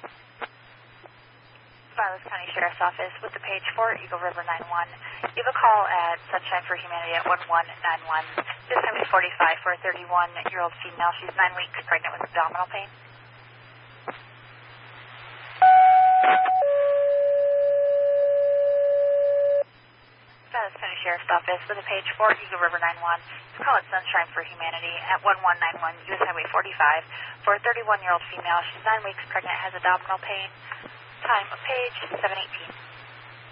Vilas County Sheriff's Office with the page for Eagle River 911. You have a call at Sunshine for Humanity at 1191. This time it's 45 for a 31-year-old female. She's 9 weeks pregnant with abdominal pain. Vilas County Sheriff's Office with a page for Eagle River 911. You call at Sunshine for Humanity at 1191 US Highway 45 for a 31-year-old female. She's 9 weeks pregnant, has abdominal pain. Time of page 718.